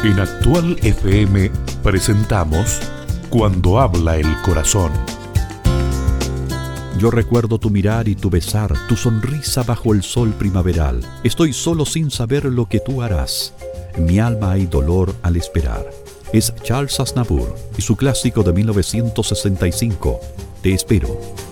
En Actual FM presentamos Cuando habla el corazón. Yo recuerdo tu mirar y tu besar, tu sonrisa bajo el sol primaveral. Estoy solo sin saber lo que tú harás. En mi alma hay dolor al esperar. Es Charles Aznavour y su clásico de 1965, Te espero.